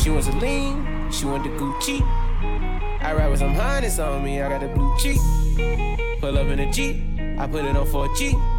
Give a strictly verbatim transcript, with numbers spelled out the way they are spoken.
She wants a lean, she want the Gucci. I ride with some harness on me, I got the blue cheek. Pull up in a Jeep, I put it on four G.